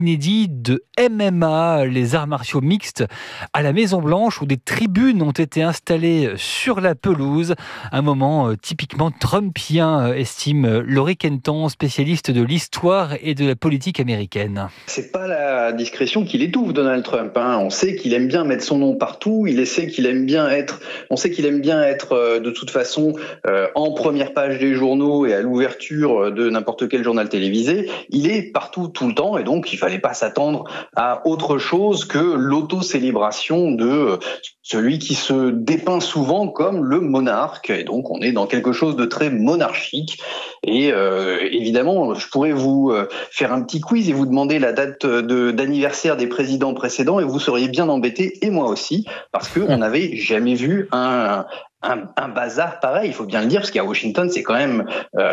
inédit de MMA, les arts martiaux mixtes, à la Maison-Blanche, où des tribunes ont été installées sur la pelouse. Un moment typiquement trumpien, estime Laurie Kenton, spécialiste de l'histoire et de la politique américaine. C'est pas la discrétion qui l'étouffe, Donald Trump. On sait qu'il aime bien mettre son nom partout. On sait qu'il aime bien être de toute façon en première page des journaux et à l'ouverture de n'importe quel journal télévisé. Il est partout tout le temps et donc il fallait pas s'attendre à autre chose que l'auto-célébration de celui qui se dépeint souvent comme le monarque. Et donc on est dans quelque chose de très monarchique. Et évidemment, je pourrais vous faire un petit quiz et vous demander la date d'anniversaire des présidents précédents et vous seriez bien embêtés, et moi aussi, parce qu'on n'avait jamais vu un bazar pareil, il faut bien le dire, parce qu'à Washington, c'est quand même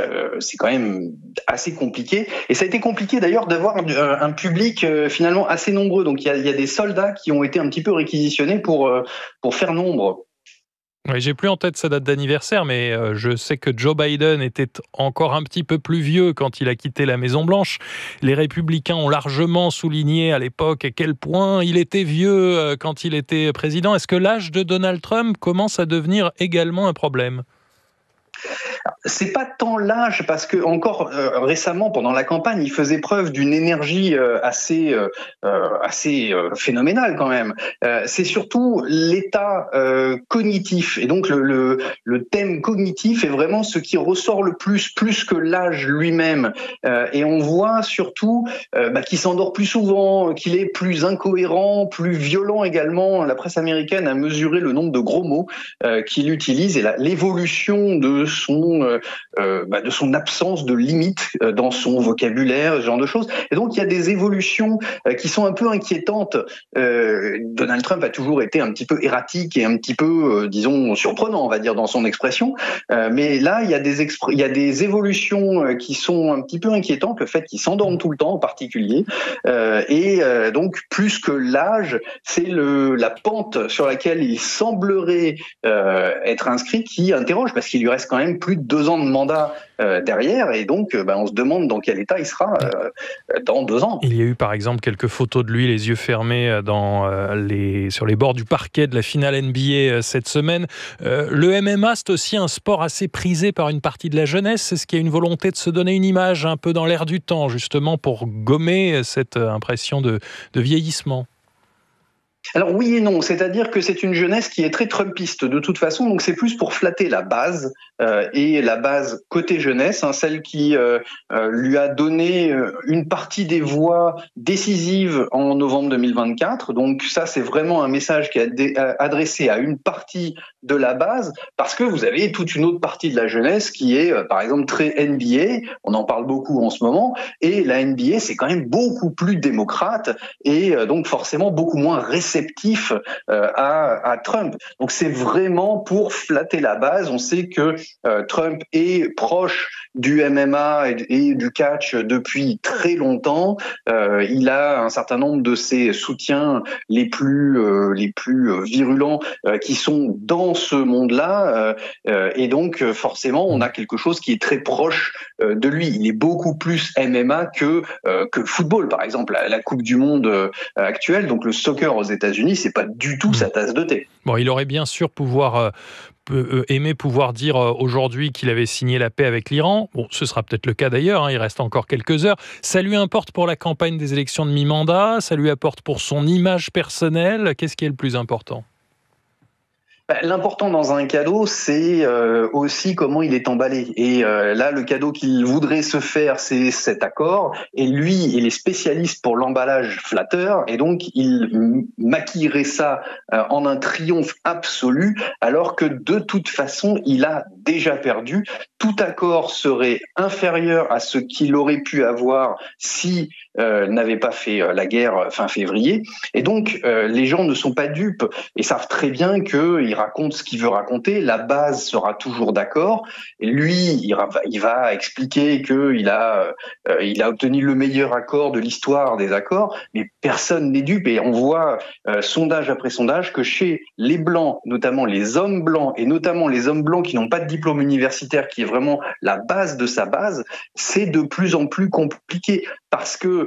assez compliqué. Et ça a été compliqué d'ailleurs d'avoir un public finalement assez nombreux. Donc il y a des soldats qui ont été un petit peu réquisitionnés pour faire nombre. Oui, j'ai plus en tête sa date d'anniversaire, mais je sais que Joe Biden était encore un petit peu plus vieux quand il a quitté la Maison-Blanche. Les républicains ont largement souligné à l'époque à quel point il était vieux quand il était président. Est-ce que l'âge de Donald Trump commence à devenir également un problème ? C'est pas tant l'âge, parce que encore récemment, pendant la campagne, il faisait preuve d'une énergie assez phénoménale quand même. C'est surtout l'état cognitif, et donc le thème cognitif est vraiment ce qui ressort le plus que l'âge lui-même. Et on voit surtout qu'il s'endort plus souvent, qu'il est plus incohérent, plus violent également. La presse américaine a mesuré le nombre de gros mots qu'il utilise et l'évolution de son absence de limite dans son vocabulaire, ce genre de choses. Et donc il y a des évolutions qui sont un peu inquiétantes. Donald Trump a toujours été un petit peu erratique et un petit peu, disons, surprenant, on va dire, dans son expression. Mais là, il y a des évolutions qui sont un petit peu inquiétantes. Le fait qu'il s'endorme tout le temps, en particulier. Donc, plus que l'âge, c'est la pente sur laquelle il semblerait être inscrit qui interroge, parce qu'il lui reste quand même plus de 2 ans de mandat derrière, et donc on se demande dans quel état il sera dans 2 ans. Il y a eu par exemple quelques photos de lui les yeux fermés sur les bords du parquet de la finale NBA cette semaine. Le MMA, c'est aussi un sport assez prisé par une partie de la jeunesse. Est-ce qu'il y a une volonté de se donner une image un peu dans l'air du temps, justement pour gommer cette impression de vieillissement ? Alors oui et non, c'est-à-dire que c'est une jeunesse qui est très trumpiste de toute façon, donc c'est plus pour flatter la base, et la base côté jeunesse, celle qui lui a donné une partie des voix décisives en novembre 2024. Donc ça, c'est vraiment un message qui est adressé à une partie de la base, parce que vous avez toute une autre partie de la jeunesse qui est par exemple très NBA, on en parle beaucoup en ce moment, et la NBA c'est quand même beaucoup plus démocrate et donc forcément beaucoup moins réceptif à Trump. Donc c'est vraiment pour flatter la base. On sait que Trump est proche du MMA et du catch depuis très longtemps. Il a un certain nombre de ses soutiens les plus virulents qui sont dans ce monde-là, et donc forcément on a quelque chose qui est très proche de lui. Il est beaucoup plus MMA que football, par exemple. La Coupe du Monde actuelle, donc le soccer aux États-Unis, c'est pas du tout sa tasse de thé. Bon, il aurait bien sûr aimé pouvoir dire aujourd'hui qu'il avait signé la paix avec l'Iran. Bon, ce sera peut-être le cas d'ailleurs, il reste encore quelques heures. Ça lui importe pour la campagne des élections de mi-mandat, ça lui apporte pour son image personnelle. Qu'est-ce qui est le plus important ? L'important dans un cadeau, c'est aussi comment il est emballé. Et là, le cadeau qu'il voudrait se faire, c'est cet accord. Et lui, il est spécialiste pour l'emballage flatteur. Et donc, il maquillerait ça en un triomphe absolu, alors que de toute façon, il a déjà perdu. Tout accord serait inférieur à ce qu'il aurait pu avoir si n'avait pas fait la guerre fin février. Et donc, les gens ne sont pas dupes et savent très bien qu'il raconte ce qu'il veut raconter, la base sera toujours d'accord, et lui, il va expliquer qu'il a obtenu le meilleur accord de l'histoire des accords, mais personne n'est dupe, et on voit sondage après sondage que chez les Blancs, notamment les hommes blancs, et notamment les hommes blancs qui n'ont pas de diplôme universitaire, qui est vraiment la base de sa base, c'est de plus en plus compliqué, parce que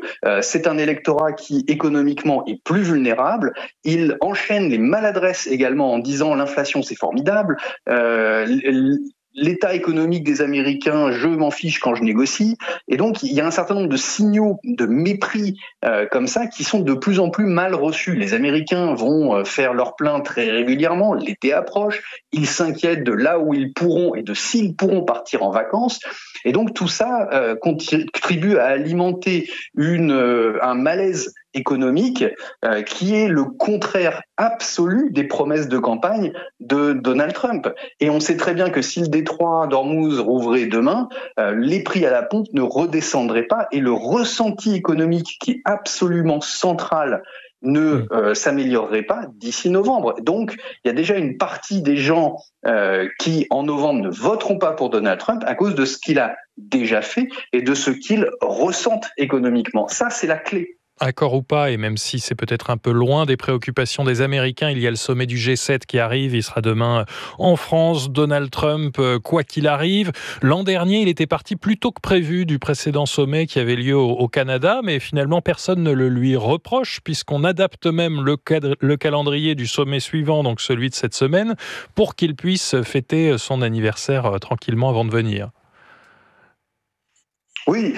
c'est un électorat qui économiquement est plus vulnérable. Il enchaîne les maladresses également en disant l'inflation c'est formidable. L'état économique des Américains, je m'en fiche quand je négocie. Et donc, il y a un certain nombre de signaux de mépris comme ça qui sont de plus en plus mal reçus. Les Américains vont faire leur plein très régulièrement. L'été approche. Ils s'inquiètent de là où ils pourront et de s'ils pourront partir en vacances. Et donc, tout ça contribue à alimenter un malaise économique qui est le contraire absolu des promesses de campagne de Donald Trump. Et on sait très bien que si le détroit d'Ormuz rouvrait demain, les prix à la pompe ne redescendraient pas et le ressenti économique qui est absolument central ne s'améliorerait pas d'ici novembre. Donc, il y a déjà une partie des gens qui, en novembre, ne voteront pas pour Donald Trump à cause de ce qu'il a déjà fait et de ce qu'ils ressentent économiquement. Ça, c'est la clé. Accord ou pas, et même si c'est peut-être un peu loin des préoccupations des Américains, il y a le sommet du G7 qui arrive, il sera demain en France. Donald Trump, quoi qu'il arrive, l'an dernier, il était parti plus tôt que prévu du précédent sommet qui avait lieu au Canada, mais finalement personne ne le lui reproche puisqu'on adapte même le calendrier du sommet suivant, donc celui de cette semaine, pour qu'il puisse fêter son anniversaire tranquillement avant de venir. Oui,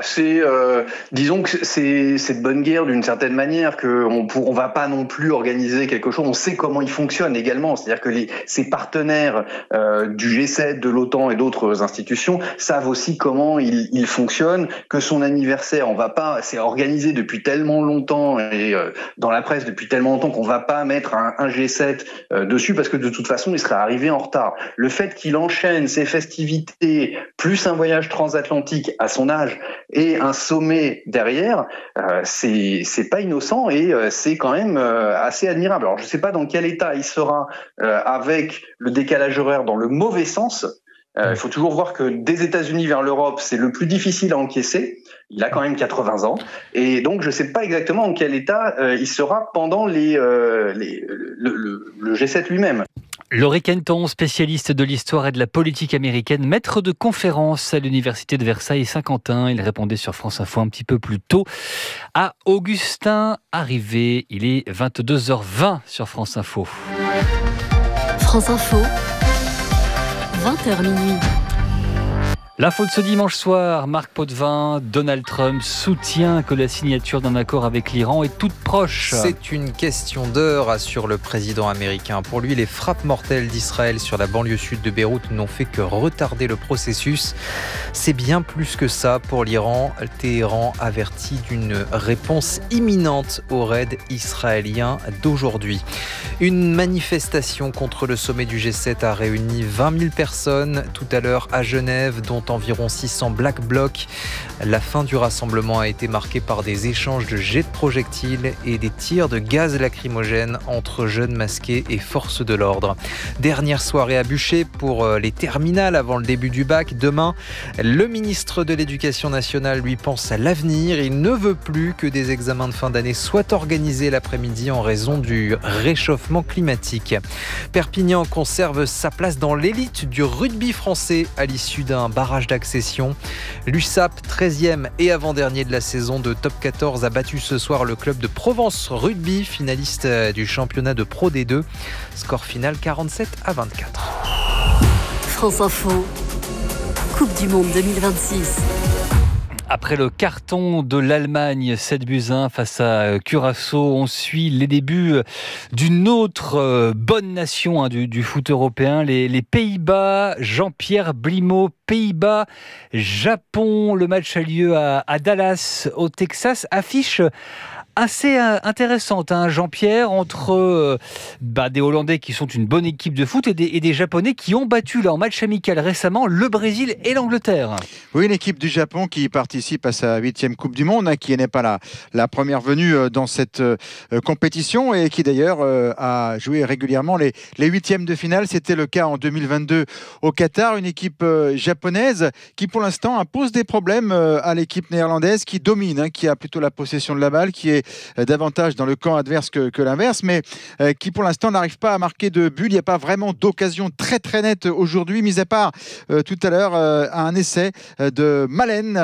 disons que c'est de bonne guerre d'une certaine manière qu'on va pas non plus organiser quelque chose. On sait comment il fonctionne également, c'est-à-dire que ses partenaires du G7, de l'OTAN et d'autres institutions savent aussi comment il fonctionne. Que son anniversaire, c'est organisé depuis tellement longtemps et dans la presse depuis tellement longtemps qu'on va pas mettre un G7 dessus parce que de toute façon il serait arrivé en retard. Le fait qu'il enchaîne ses festivités plus un voyage transatlantique à son âge et un sommet derrière, c'est pas innocent et c'est quand même assez admirable. Alors je sais pas dans quel état il sera avec le décalage horaire dans le mauvais sens. Il faut toujours voir que des États-Unis vers l'Europe, c'est le plus difficile à encaisser. Il a quand même 80 ans. Et donc, je ne sais pas exactement en quel état il sera pendant le G7 lui-même. Laurie Kenton, spécialiste de l'histoire et de la politique américaine, maître de conférence à l'université de Versailles-Saint-Quentin. Il répondait sur France Info un petit peu plus tôt à Augustin Arrivé. Il est 22h20 sur France Info. France Info, 20h minuit. L'info de ce dimanche soir, Marc Potvin, Donald Trump soutient que la signature d'un accord avec l'Iran est toute proche. C'est une question d'heure, assure le président américain. Pour lui, les frappes mortelles d'Israël sur la banlieue sud de Beyrouth n'ont fait que retarder le processus. C'est bien plus que ça pour l'Iran. Téhéran avertit d'une réponse imminente au raid israélien d'aujourd'hui. Une manifestation contre le sommet du G7 a réuni 20 000 personnes tout à l'heure à Genève, dont environ 600 Black Blocs. La fin du rassemblement a été marquée par des échanges de jets de projectiles et des tirs de gaz lacrymogène entre jeunes masqués et forces de l'ordre. Dernière soirée à bûcher pour les terminales avant le début du bac. Demain, le ministre de l'Éducation nationale lui pense à l'avenir. Il ne veut plus que des examens de fin d'année soient organisés l'après-midi en raison du réchauffement climatique. Perpignan conserve sa place dans l'élite du rugby français à l'issue d'un barrage d'accession. L'USAP, 13e et avant-dernier de la saison de Top 14, a battu ce soir le club de Provence Rugby, finaliste du championnat de Pro D2. Score final 47-24. France Info, Coupe du Monde 2026. Après le carton de l'Allemagne, 7-1 face à Curaçao, on suit les débuts d'une autre bonne nation du foot européen, les Pays-Bas. Jean-Pierre Blimaud, Pays-Bas, Japon. Le match a lieu à Dallas, au Texas. Affiche assez intéressante, Jean-Pierre, entre des Hollandais qui sont une bonne équipe de foot et des Japonais qui ont battu leur match amical récemment, le Brésil et l'Angleterre. Oui, l'équipe du Japon qui participe à sa 8e Coupe du Monde, qui n'est pas la première venue dans cette compétition et qui d'ailleurs a joué régulièrement les 8e de finale. C'était le cas en 2022 au Qatar. Une équipe japonaise qui pour l'instant impose des problèmes à l'équipe néerlandaise qui domine, qui a plutôt la possession de la balle, qui est davantage dans le camp adverse que l'inverse, mais qui pour l'instant n'arrive pas à marquer de but. Il n'y a pas vraiment d'occasion très très nette aujourd'hui, mis à part tout à l'heure un essai de Malen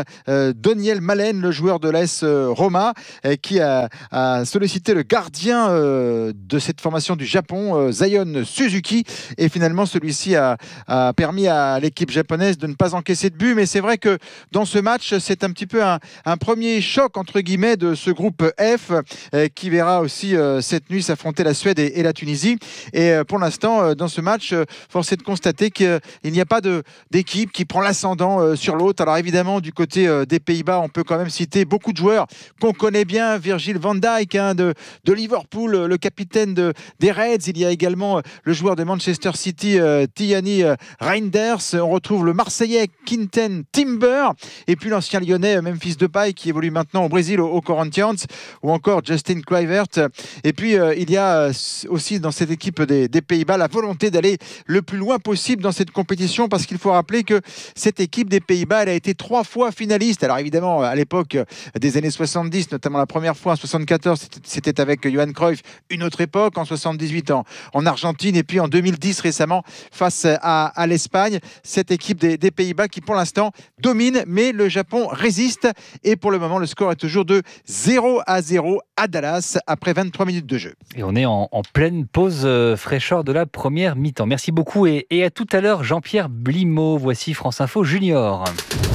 Daniel Malen, le joueur de l'AS Roma, qui a sollicité le gardien de cette formation du Japon, Zion Suzuki, et finalement celui-ci a permis à l'équipe japonaise de ne pas encaisser de but. Mais c'est vrai que dans ce match, c'est un petit peu un premier choc entre guillemets de ce groupe F qui verra aussi cette nuit s'affronter la Suède et la Tunisie. Et pour l'instant, dans ce match, force est de constater qu'il n'y a pas d'équipe qui prend l'ascendant sur l'autre. Alors évidemment, du côté des Pays-Bas, on peut quand même citer beaucoup de joueurs qu'on connaît bien. Virgil van Dijk de Liverpool, le capitaine des Reds. Il y a également le joueur de Manchester City, Tiani Reinders. On retrouve le Marseillais Quinten Timber. Et puis l'ancien Lyonnais Memphis Depay qui évolue maintenant au Brésil au Corinthians, ou encore Justin Kluivert. Et puis il y a aussi dans cette équipe des Pays-Bas la volonté d'aller le plus loin possible dans cette compétition, parce qu'il faut rappeler que cette équipe des Pays-Bas, elle a été 3 fois finaliste. Alors évidemment, à l'époque des années 70, notamment la première fois en 74, c'était avec Johan Cruyff, une autre époque, en 78 en Argentine, et puis en 2010 récemment face à l'Espagne. Cette équipe des Pays-Bas qui pour l'instant domine, mais le Japon résiste, et pour le moment le score est toujours de 0-0 à Dallas après 23 minutes de jeu. Et on est en pleine pause fraîcheur de la première mi-temps. Merci beaucoup et à tout à l'heure Jean-Pierre Blimaud. Voici France Info Junior.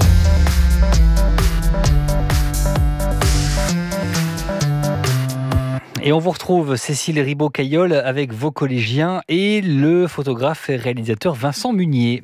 Et on vous retrouve Cécile Ribaud-Caillol avec vos collégiens et le photographe et réalisateur Vincent Munier.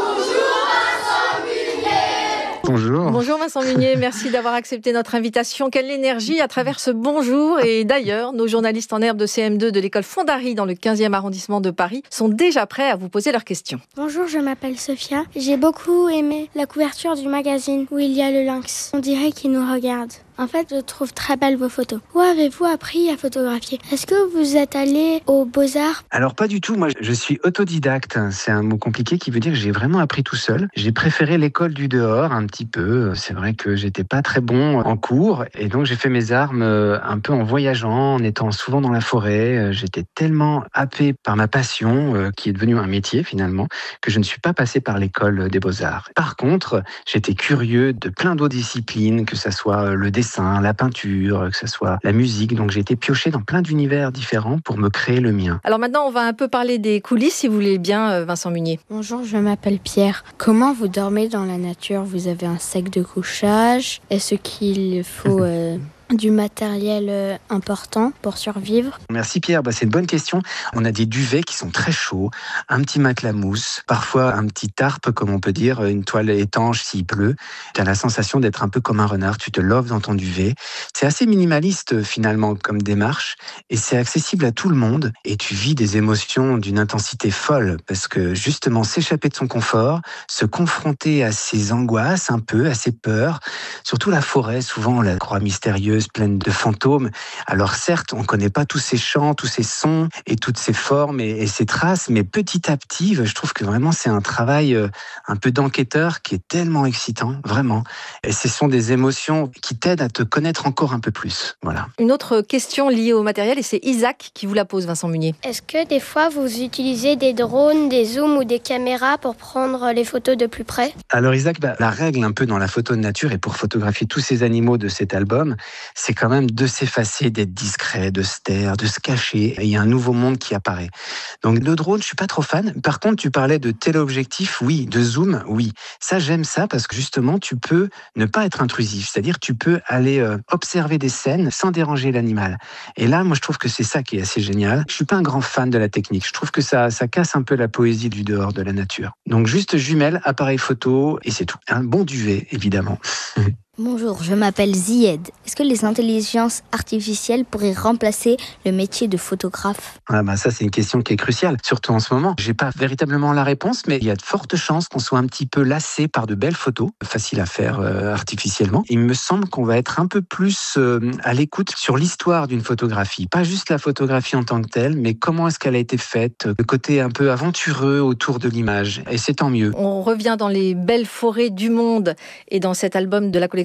Bonjour. Bonjour Vincent Munier, merci d'avoir accepté notre invitation. Quelle énergie à travers ce bonjour. Et d'ailleurs, nos journalistes en herbe de CM2 de l'école Fondary dans le 15e arrondissement de Paris sont déjà prêts à vous poser leurs questions. Bonjour, je m'appelle Sophia. J'ai beaucoup aimé la couverture du magazine où il y a le lynx. On dirait qu'il nous regarde. En fait, je trouve très belles vos photos. Où avez-vous appris à photographier ? Est-ce que vous êtes allé aux Beaux-Arts ? Alors pas du tout, moi je suis autodidacte. C'est un mot compliqué qui veut dire que j'ai vraiment appris tout seul. J'ai préféré l'école du dehors un petit peu. C'est vrai que j'étais pas très bon en cours et donc j'ai fait mes armes un peu en voyageant, en étant souvent dans la forêt. J'étais tellement happé par ma passion, qui est devenue un métier finalement, que je ne suis pas passé par l'école des Beaux-Arts. Par contre, j'étais curieux de plein d'autres disciplines, que ça soit le dessin, la peinture, que ce soit la musique. Donc j'ai été pioché dans plein d'univers différents pour me créer le mien. Alors maintenant, on va un peu parler des coulisses, si vous voulez bien, Vincent Munier. Bonjour, je m'appelle Pierre. Comment vous dormez dans la nature ? Vous avez un sac de couchage ? Est-ce qu'il faut du matériel important pour survivre ? Merci Pierre, c'est une bonne question. On a des duvets qui sont très chauds, un petit matelas mousse, parfois un petit tarpe, comme on peut dire, une toile étanche s'il pleut. Tu as la sensation d'être un peu comme un renard, tu te loves dans ton duvet. C'est assez minimaliste finalement comme démarche et c'est accessible à tout le monde et tu vis des émotions d'une intensité folle parce que justement s'échapper de son confort, se confronter à ses angoisses un peu, à ses peurs, surtout la forêt, souvent la croix mystérieuse pleine de fantômes. Alors certes, on ne connaît pas tous ces chants, tous ces sons et toutes ces formes et ces traces, mais petit à petit, je trouve que vraiment c'est un travail un peu d'enquêteur qui est tellement excitant, vraiment. Et ce sont des émotions qui t'aident à te connaître encore un peu plus. Voilà. Une autre question liée au matériel, et c'est Isaac qui vous la pose, Vincent Munier. Est-ce que des fois vous utilisez des drones, des zooms ou des caméras pour prendre les photos de plus près ? Alors Isaac, la règle un peu dans la photo de nature et pour photographier tous ces animaux de cet album, c'est quand même de s'effacer, d'être discret, de se taire, de se cacher. Et il y a un nouveau monde qui apparaît. Donc le drone, je suis pas trop fan. Par contre, tu parlais de téléobjectif, oui. De zoom, oui. Ça, j'aime ça parce que justement, tu peux ne pas être intrusif. C'est-à-dire, tu peux aller observer des scènes sans déranger l'animal. Et là, moi, je trouve que c'est ça qui est assez génial. Je suis pas un grand fan de la technique. Je trouve que ça casse un peu la poésie du dehors de la nature. Donc juste jumelle, appareil photo et c'est tout. Un bon duvet, évidemment. Bonjour, je m'appelle Zied. Est-ce que les intelligences artificielles pourraient remplacer le métier de photographe ? Ça, c'est une question qui est cruciale, surtout en ce moment. J'ai pas véritablement la réponse, mais il y a de fortes chances qu'on soit un petit peu lassé par de belles photos, faciles à faire artificiellement. Il me semble qu'on va être un peu plus à l'écoute sur l'histoire d'une photographie. Pas juste la photographie en tant que telle, mais comment est-ce qu'elle a été faite, le côté un peu aventureux autour de l'image. Et c'est tant mieux. On revient dans les belles forêts du monde et dans cet album de la collection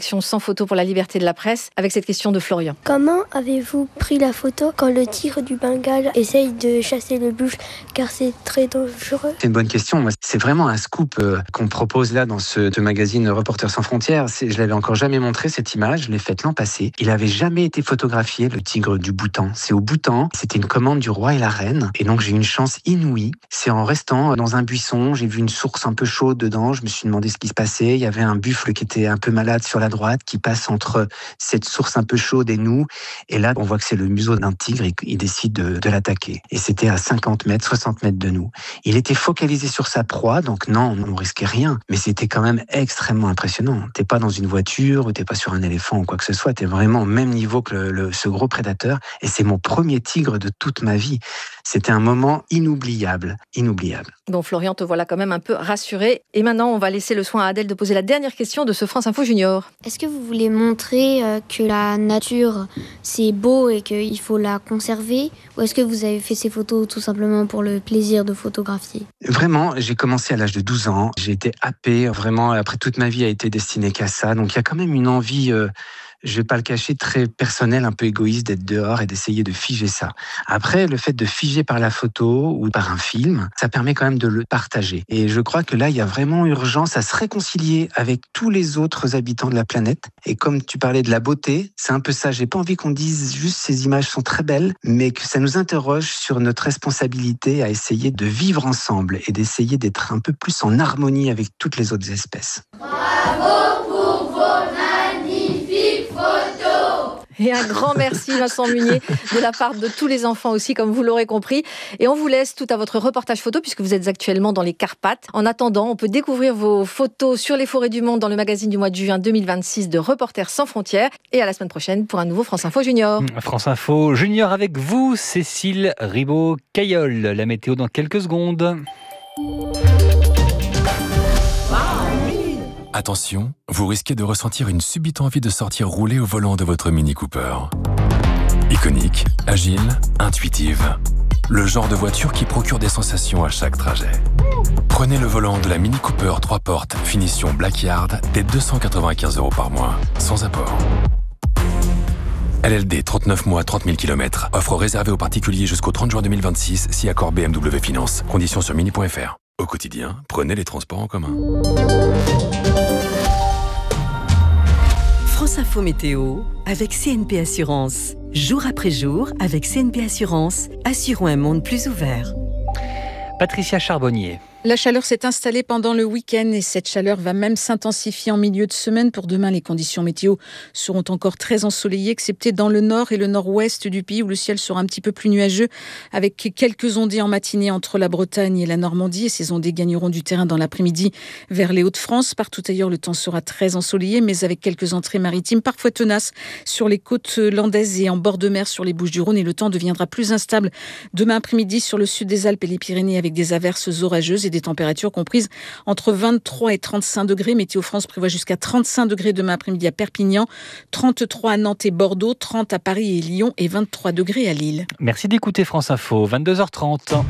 collection Sans photo pour la liberté de la presse, avec cette question de Florian. Comment avez-vous pris la photo quand le tigre du Bengale essaye de chasser le buffle, car c'est très dangereux? C'est une bonne question. C'est vraiment un scoop qu'on propose là dans ce magazine Reporters sans frontières. Je l'avais encore jamais montré cette image, je l'ai faite l'an passé. Il avait jamais été photographié, le tigre du Bhoutan. C'est au Bhoutan, c'était une commande du roi et la reine, et donc j'ai eu une chance inouïe. C'est en restant dans un buisson, j'ai vu une source un peu chaude dedans, je me suis demandé ce qui se passait. Il y avait un buffle qui était un peu malade sur la droite, qui passe entre cette source un peu chaude et nous, et là on voit que c'est le museau d'un tigre, et il décide de l'attaquer. Et c'était à 50 mètres, 60 mètres de nous. Il était focalisé sur sa proie, donc non, on risquait rien, mais c'était quand même extrêmement impressionnant. T'es pas dans une voiture, ou t'es pas sur un éléphant ou quoi que ce soit, t'es vraiment au même niveau que ce gros prédateur, et c'est mon premier tigre de toute ma vie. C'était un moment inoubliable. Bon, Florian, te voilà quand même un peu rassuré. Et maintenant, on va laisser le soin à Adèle de poser la dernière question de ce France Info Junior. Est-ce que vous voulez montrer que la nature, c'est beau et qu'il faut la conserver? Ou est-ce que vous avez fait ces photos tout simplement pour le plaisir de photographier? Vraiment, j'ai commencé à l'âge de 12 ans. J'ai été happé. Vraiment, après toute ma vie a été destinée qu'à ça. Donc, il y a quand même une envie... je vais pas le cacher, très personnel, un peu égoïste d'être dehors et d'essayer de figer ça. Après, le fait de figer par la photo ou par un film, ça permet quand même de le partager. Et je crois que là, il y a vraiment urgence à se réconcilier avec tous les autres habitants de la planète. Et comme tu parlais de la beauté, c'est un peu ça. J'ai pas envie qu'on dise juste ces images sont très belles, mais que ça nous interroge sur notre responsabilité à essayer de vivre ensemble et d'essayer d'être un peu plus en harmonie avec toutes les autres espèces. Bravo pour vos magnifiques photos! Et un grand merci Vincent Munier de la part de tous les enfants aussi, comme vous l'aurez compris. Et on vous laisse tout à votre reportage photo puisque vous êtes actuellement dans les Carpates. En attendant, on peut découvrir vos photos sur les forêts du monde dans le magazine du mois de juin 2026 de Reporters sans frontières. Et à la semaine prochaine pour un nouveau France Info Junior. France Info Junior avec vous, Cécile Ribaud-Caillol. La météo dans quelques secondes. Attention, vous risquez de ressentir une subite envie de sortir rouler au volant de votre Mini Cooper. Iconique, agile, intuitive. Le genre de voiture qui procure des sensations à chaque trajet. Prenez le volant de la Mini Cooper 3 portes, finition Blackyard, dès 295 € par mois, sans apport. LLD 39 mois, 30 000 km. Offre réservée aux particuliers jusqu'au 30 juin 2026, si accord BMW Finance. Conditions sur mini.fr. Au quotidien, prenez les transports en commun. France Info Météo avec CNP Assurance. Jour après jour, avec CNP Assurance, assurons un monde plus ouvert. Patricia Charbonnier. La chaleur s'est installée pendant le week-end et cette chaleur va même s'intensifier en milieu de semaine. Pour demain, les conditions météo seront encore très ensoleillées, excepté dans le nord et le nord-ouest du pays où le ciel sera un petit peu plus nuageux avec quelques ondées en matinée entre la Bretagne et la Normandie. Et ces ondées gagneront du terrain dans l'après-midi vers les Hauts-de-France. Partout ailleurs, le temps sera très ensoleillé, mais avec quelques entrées maritimes parfois tenaces sur les côtes landaises et en bord de mer sur les Bouches-du-Rhône. Et le temps deviendra plus instable demain après-midi sur le sud des Alpes et les Pyrénées avec des averses orageuses et des températures comprises entre 23 et 35 degrés. Météo France prévoit jusqu'à 35 degrés demain après-midi à Perpignan, 33 à Nantes et Bordeaux, 30 à Paris et Lyon et 23 degrés à Lille. Merci d'écouter France Info, 22h30.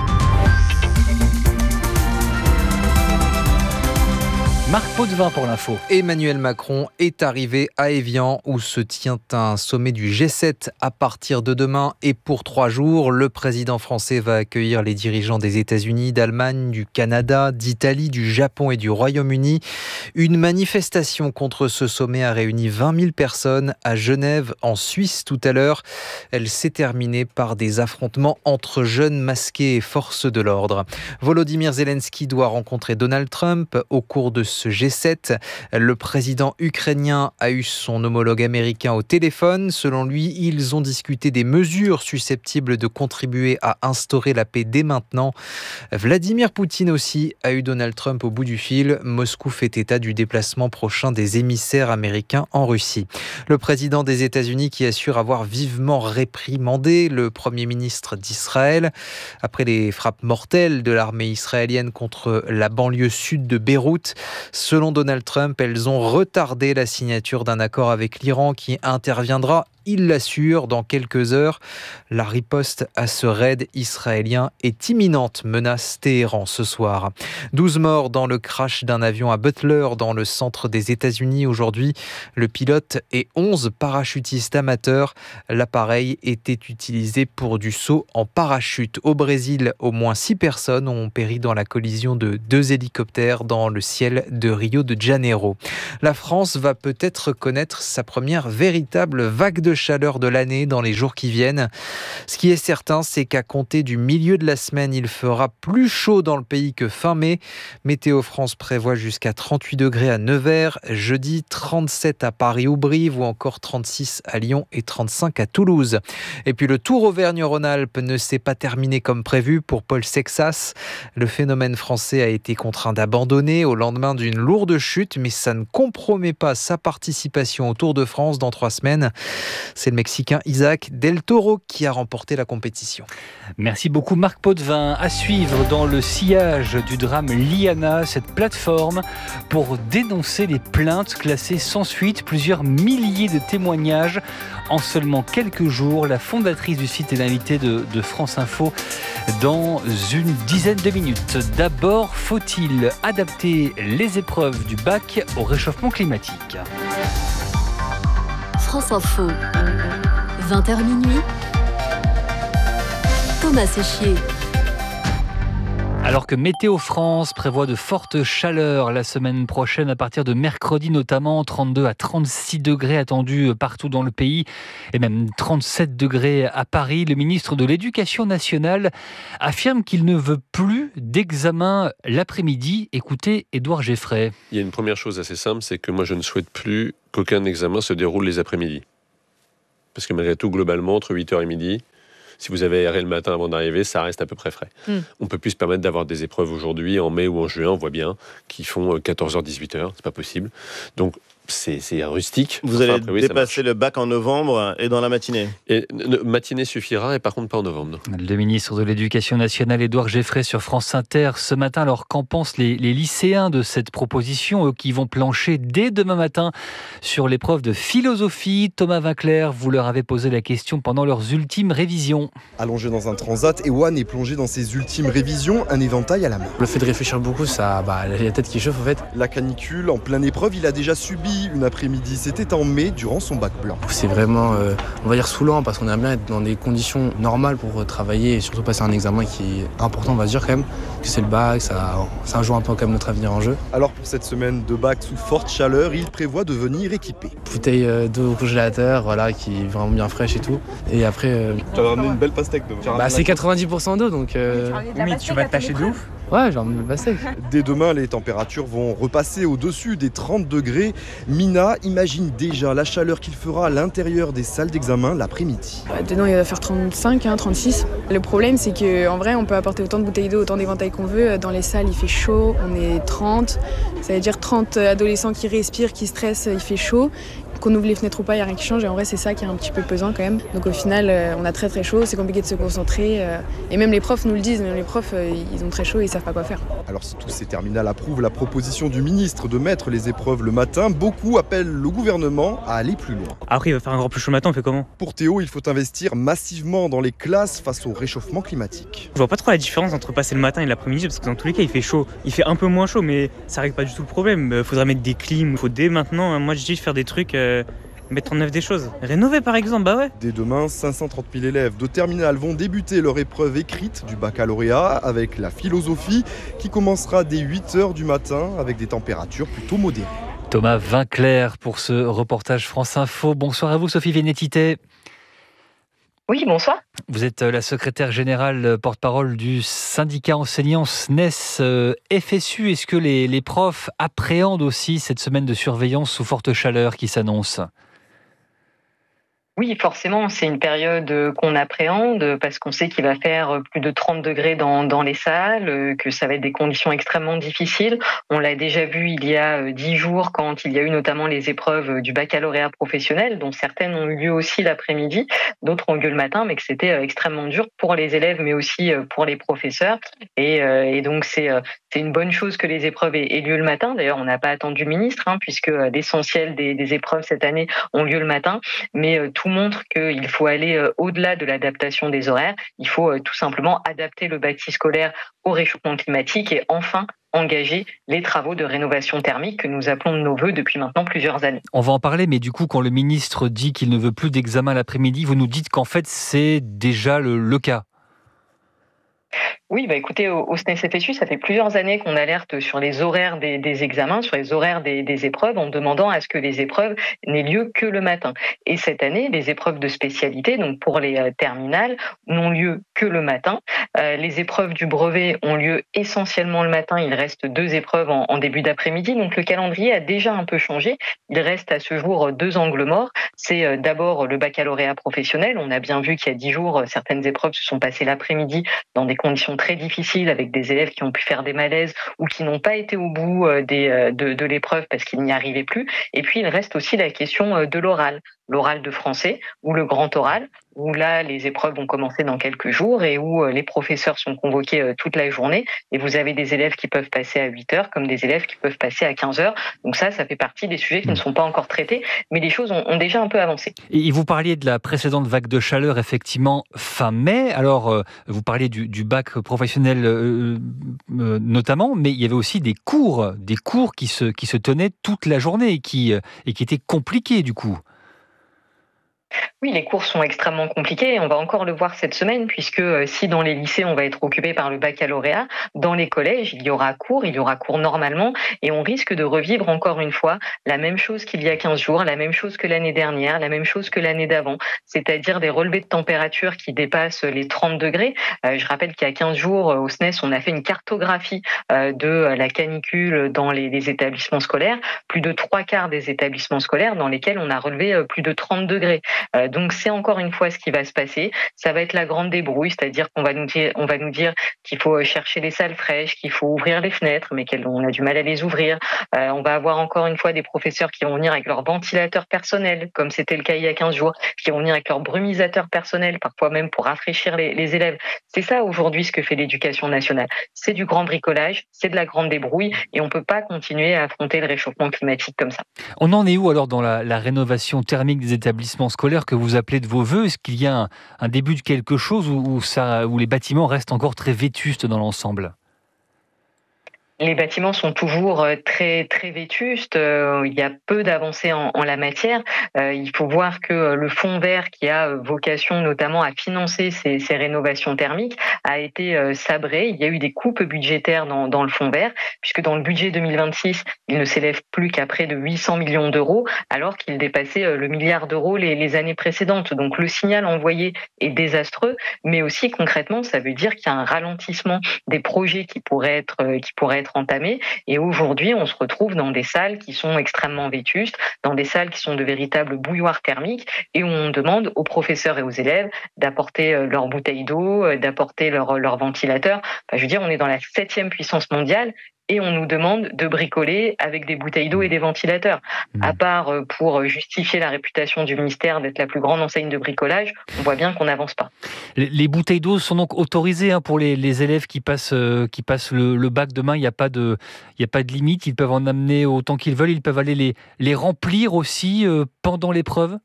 Marc Potvin pour l'info. Emmanuel Macron est arrivé à Évian où se tient un sommet du G7 à partir de demain et pour 3 jours. Le président français va accueillir les dirigeants des États-Unis, d'Allemagne, du Canada, d'Italie, du Japon et du Royaume-Uni. Une manifestation contre ce sommet a réuni 20 000 personnes à Genève, en Suisse tout à l'heure. Elle s'est terminée par des affrontements entre jeunes masqués et forces de l'ordre. Volodymyr Zelensky doit rencontrer Donald Trump au cours de ce G7. Le président ukrainien a eu son homologue américain au téléphone. Selon lui, ils ont discuté des mesures susceptibles de contribuer à instaurer la paix dès maintenant. Vladimir Poutine aussi a eu Donald Trump au bout du fil. Moscou fait état du déplacement prochain des émissaires américains en Russie. Le président des États-Unis qui assure avoir vivement réprimandé le Premier ministre d'Israël après les frappes mortelles de l'armée israélienne contre la banlieue sud de Beyrouth. Selon Donald Trump, elles ont retardé la signature d'un accord avec l'Iran qui interviendra il l'assure. Dans quelques heures, la riposte à ce raid israélien est imminente, menace Téhéran ce soir. 12 morts dans le crash d'un avion à Butler, dans le centre des États-Unis aujourd'hui. Le pilote et 11 parachutistes amateurs. L'appareil était utilisé pour du saut en parachute. Au Brésil, au moins 6 personnes ont péri dans la collision de 2 hélicoptères dans le ciel de Rio de Janeiro. La France va peut-être connaître sa première véritable vague de chaleur de l'année dans les jours qui viennent. Ce qui est certain, c'est qu'à compter du milieu de la semaine, il fera plus chaud dans le pays que fin mai. Météo France prévoit jusqu'à 38 degrés à Nevers, jeudi 37 à Paris ou Brive ou encore 36 à Lyon et 35 à Toulouse. Et puis le Tour Auvergne-Rhône-Alpes ne s'est pas terminé comme prévu pour Paul Sexas. Le phénomène français a été contraint d'abandonner au lendemain d'une lourde chute, mais ça ne compromet pas sa participation au Tour de France dans 3 semaines. C'est le Mexicain Isaac Del Toro qui a remporté la compétition. Merci beaucoup Marc Potvin. À suivre dans le sillage du drame Liana, cette plateforme pour dénoncer les plaintes classées sans suite. Plusieurs milliers de témoignages en seulement quelques jours. La fondatrice du site est l'invitée de France Info dans une dizaine de minutes. D'abord, faut-il adapter les épreuves du bac au réchauffement climatique ? France Info, 20h minuit, Thomas Séchier. Alors que Météo France prévoit de fortes chaleurs la semaine prochaine à partir de mercredi notamment, 32 à 36 degrés attendus partout dans le pays et même 37 degrés à Paris, le ministre de l'Éducation nationale affirme qu'il ne veut plus d'examen l'après-midi. Écoutez Édouard Geffray. Il y a une première chose assez simple, c'est que moi je ne souhaite plus qu'aucun examen se déroule les après-midi. Parce que malgré tout, globalement, entre 8h et midi, si vous avez aéré le matin avant d'arriver, ça reste à peu près frais. On ne peut plus se permettre d'avoir des épreuves aujourd'hui, en mai ou en juin, on voit bien, qui font 14h, 18h, c'est pas possible. Donc, c'est rustique. Vous allez dépasser le bac en novembre et dans la matinée. Et matinée suffira, et par contre pas en novembre. Non. Le ministre de l'Éducation nationale, Édouard Geffray, sur France Inter ce matin. Alors, qu'en pensent les lycéens de cette proposition, eux qui vont plancher dès demain matin sur l'épreuve de philosophie? Thomas Vinclair, vous leur avez posé la question pendant leurs ultimes révisions. Allongé dans un transat, Ewan est plongé dans ses ultimes révisions, un éventail à la main. Le fait de réfléchir beaucoup, ça, la tête qui chauffe en fait. La canicule, en pleine épreuve, il a déjà subi une après-midi. C'était en mai, durant son bac blanc. C'est vraiment, on va dire, saoulant parce qu'on aime bien être dans des conditions normales pour travailler et surtout passer un examen qui est important, on va se dire quand même, que c'est le bac, ça joue un peu quand même notre avenir en jeu. Alors pour cette semaine de bac sous forte chaleur, il prévoit de venir équipé. Bouteille d'eau au congélateur, voilà, qui est vraiment bien fraîche et tout. Et après... Tu vas ramener une belle pastèque demain. C'est 90% d'eau, donc... Mais tu vas te tâcher de ouf. Ouais, j'ai ramené le pastèque. Dès demain, les températures vont repasser au-dessus des 30 degrés. Mina imagine déjà la chaleur qu'il fera à l'intérieur des salles d'examen l'après-midi. Dedans, il va faire 35, 36. Le problème, c'est qu'en vrai, on peut apporter autant de bouteilles d'eau, autant d'éventails qu'on veut. Dans les salles, il fait chaud, on est 30. Ça veut dire 30 adolescents qui respirent, qui stressent, il fait chaud. Qu'on ouvre les fenêtres ou pas, il n'y a rien qui change. Et en vrai, c'est ça qui est un petit peu pesant quand même. Donc au final, on a très très chaud, c'est compliqué de se concentrer. Et même les profs nous le disent, même les profs, ils ont très chaud et ils ne savent pas quoi faire. Alors si tous ces terminales approuvent la proposition du ministre de mettre les épreuves le matin, beaucoup appellent le gouvernement à aller plus loin. Après, il va faire encore plus chaud le matin, on fait comment? Pour Théo, il faut investir massivement dans les classes face au réchauffement climatique. Je vois pas trop la différence entre passer le matin et l'après-midi, parce que dans tous les cas, il fait chaud. Il fait un peu moins chaud, mais ça règle pas du tout le problème. Il faudrait mettre des clims, il faut dès maintenant, moi je dis faire des trucs... mettre en œuvre des choses. Rénover par exemple, bah ouais. Dès demain, 530 000 élèves de terminale vont débuter leur épreuve écrite du baccalauréat avec la philosophie qui commencera dès 8h du matin avec des températures plutôt modérées. Thomas Vinclair pour ce reportage France Info. Bonsoir à vous Sophie Vénétité. Oui, bonsoir. Vous êtes la secrétaire générale porte-parole du syndicat enseignant SNES FSU. Est-ce que les profs appréhendent aussi cette semaine de surveillance sous forte chaleur qui s'annonce ? Oui, forcément, c'est une période qu'on appréhende parce qu'on sait qu'il va faire plus de 30 degrés dans les salles, que ça va être des conditions extrêmement difficiles. On l'a déjà vu il y a 10 jours quand il y a eu notamment les épreuves du baccalauréat professionnel, dont certaines ont eu lieu aussi l'après-midi, d'autres ont eu lieu le matin, mais que c'était extrêmement dur pour les élèves, mais aussi pour les professeurs. Et donc, c'est une bonne chose que les épreuves aient lieu le matin. D'ailleurs, on n'a pas attendu le ministre, puisque l'essentiel des épreuves cette année ont lieu le matin, mais tous tout montre qu'il faut aller au-delà de l'adaptation des horaires. Il faut tout simplement adapter le bâti scolaire au réchauffement climatique et enfin engager les travaux de rénovation thermique que nous appelons de nos voeux depuis maintenant plusieurs années. On va en parler, mais du coup, quand le ministre dit qu'il ne veut plus d'examen l'après-midi, vous nous dites qu'en fait, c'est déjà le cas. Oui, écoutez, au SNES-FSU, ça fait plusieurs années qu'on alerte sur les horaires des examens, sur les horaires des épreuves, en demandant à ce que les épreuves n'aient lieu que le matin. Et cette année, les épreuves de spécialité, donc pour les terminales, n'ont lieu que le matin. Les épreuves du brevet ont lieu essentiellement le matin. Il reste 2 épreuves en début d'après-midi. Donc le calendrier a déjà un peu changé. Il reste à ce jour 2 angles morts. C'est d'abord le baccalauréat professionnel. On a bien vu qu'il y a 10 jours, certaines épreuves se sont passées l'après-midi dans des conditions très difficiles avec des élèves qui ont pu faire des malaises ou qui n'ont pas été au bout de l'épreuve parce qu'ils n'y arrivaient plus. Et puis il reste aussi la question de l'oral de français ou le grand oral, où là les épreuves vont commencer dans quelques jours et où les professeurs sont convoqués toute la journée et vous avez des élèves qui peuvent passer à 8h comme des élèves qui peuvent passer à 15h. Donc ça fait partie des sujets qui ne sont pas encore traités, mais les choses ont déjà un peu avancé. Et vous parliez de la précédente vague de chaleur, effectivement, fin mai. Alors, vous parliez du bac professionnel notamment, mais il y avait aussi des cours qui se tenaient toute la journée et qui étaient compliqués du coup. Oui, les cours sont extrêmement compliqués. On va encore le voir cette semaine, puisque si dans les lycées, on va être occupé par le baccalauréat, dans les collèges, il y aura cours normalement, et on risque de revivre encore une fois la même chose qu'il y a 15 jours, la même chose que l'année dernière, la même chose que l'année d'avant, c'est-à-dire des relevés de température qui dépassent les 30 degrés. Je rappelle qu'il y a 15 jours, au SNES, on a fait une cartographie de la canicule dans les établissements scolaires, plus de 3/4 des établissements scolaires dans lesquels on a relevé plus de 30 degrés. Donc c'est encore une fois ce qui va se passer. Ça va être la grande débrouille, c'est-à-dire qu'on va nous dire qu'il faut chercher les salles fraîches, qu'il faut ouvrir les fenêtres, mais qu'on a du mal à les ouvrir. On va avoir encore une fois des professeurs qui vont venir avec leur ventilateur personnel, comme c'était le cas il y a 15 jours, qui vont venir avec leur brumisateur personnel, parfois même pour rafraîchir les élèves. C'est ça aujourd'hui ce que fait l'éducation nationale. C'est du grand bricolage, c'est de la grande débrouille, et on peut pas continuer à affronter le réchauffement climatique comme ça. On en est où alors dans la rénovation thermique des établissements scolaires que vous appelez de vos voeux? Est-ce qu'il y a un début de quelque chose où les bâtiments restent encore très vétustes dans l'ensemble? Les bâtiments sont toujours très très vétustes. Il y a peu d'avancées en la matière. Il faut voir que le fonds vert, qui a vocation notamment à financer ces rénovations thermiques, a été sabré. Il y a eu des coupes budgétaires dans le fonds vert, puisque dans le budget 2026, il ne s'élève plus qu'à près de 800 millions d'euros, alors qu'il dépassait le milliard d'euros les années précédentes. Donc le signal envoyé est désastreux, mais aussi concrètement, ça veut dire qu'il y a un ralentissement des projets qui pourraient être entamés. Et aujourd'hui, on se retrouve dans des salles qui sont extrêmement vétustes, dans des salles qui sont de véritables bouilloires thermiques, et où on demande aux professeurs et aux élèves d'apporter leurs bouteilles d'eau, d'apporter leur ventilateur. Enfin, je veux dire, on est dans la 7e puissance mondiale, et on nous demande de bricoler avec des bouteilles d'eau et des ventilateurs. À part pour justifier la réputation du ministère d'être la plus grande enseigne de bricolage, on voit bien qu'on n'avance pas. Les bouteilles d'eau sont donc autorisées pour les élèves qui passent le bac demain. Il n'y a pas de limite. Ils peuvent en amener autant qu'ils veulent. Ils peuvent aller les remplir aussi pendant l'épreuve.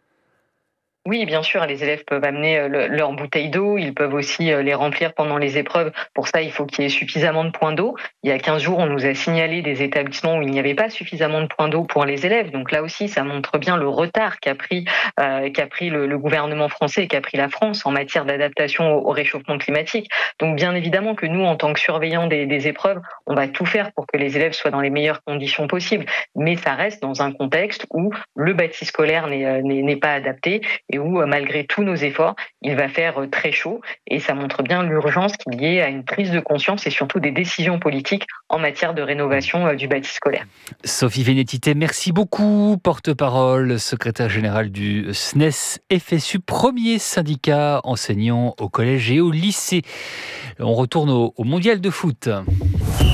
Oui, bien sûr, les élèves peuvent amener leurs bouteilles d'eau, ils peuvent aussi les remplir pendant les épreuves. Pour ça, il faut qu'il y ait suffisamment de points d'eau. Il y a 15 jours, on nous a signalé des établissements où il n'y avait pas suffisamment de points d'eau pour les élèves. Donc là aussi, ça montre bien le retard qu'a pris le gouvernement français et qu'a pris la France en matière d'adaptation au réchauffement climatique. Donc bien évidemment que nous, en tant que surveillants des épreuves, on va tout faire pour que les élèves soient dans les meilleures conditions possibles. Mais ça reste dans un contexte où le bâti scolaire n'est pas adapté, et où, malgré tous nos efforts, il va faire très chaud. Et ça montre bien l'urgence qu'il y ait à une prise de conscience et surtout des décisions politiques en matière de rénovation du bâti scolaire. Sophie Vénétité, merci beaucoup. Porte-parole, secrétaire générale du SNES-FSU, premier syndicat enseignant au collège et au lycée. On retourne au mondial de foot.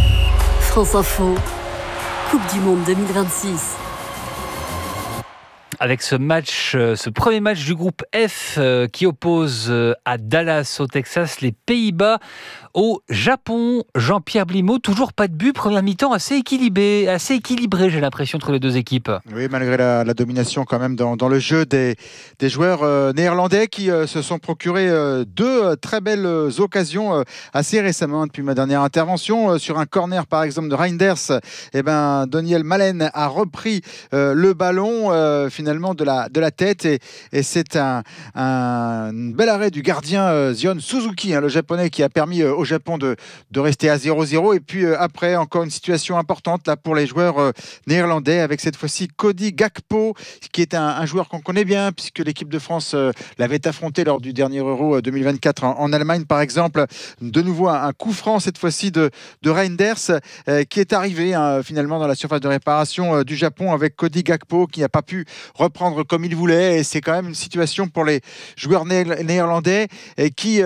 France Info, Coupe du Monde 2026. avec ce premier match du groupe F qui oppose à Dallas au Texas les Pays-Bas au Japon. Jean-Pierre Blimaud, toujours pas de but, première mi-temps assez équilibré, j'ai l'impression, entre les deux équipes. Oui, malgré la domination quand même dans le jeu des joueurs néerlandais qui se sont procurés deux très belles occasions assez récemment depuis ma dernière intervention. Sur un corner par exemple de Reinders, Daniel Malen a repris le ballon finalement de la tête et c'est un bel arrêt du gardien Zion Suzuki, le japonais, qui a permis au Japon de rester à 0-0. Et puis après, encore une situation importante là pour les joueurs néerlandais, avec cette fois-ci Cody Gakpo, qui est un joueur qu'on connaît bien puisque l'équipe de France l'avait affronté lors du dernier Euro 2024 en Allemagne par exemple. De nouveau un coup franc cette fois-ci de Reinders qui est arrivé finalement dans la surface de réparation du Japon avec Cody Gakpo qui n'a pas pu reprendre comme il voulait, et c'est quand même une situation pour les joueurs néerlandais qui